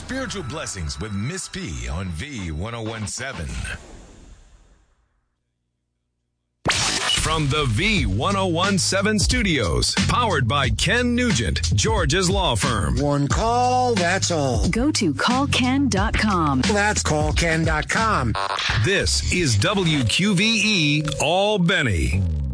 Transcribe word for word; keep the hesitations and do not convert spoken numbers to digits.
Spiritual Blessings with Miss P on V ten seventeen. From the V ten seventeen studios, powered by Ken Nugent, George's law firm. One call, that's all. Go to call ken dot com. That's call ken dot com. This is W Q V E Albany.